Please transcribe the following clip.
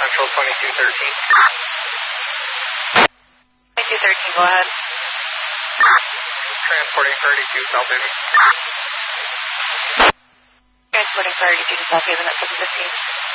Central 2213. 2213, go ahead. Transporting priority to South Haven. Transporting priority to South Haven at 715.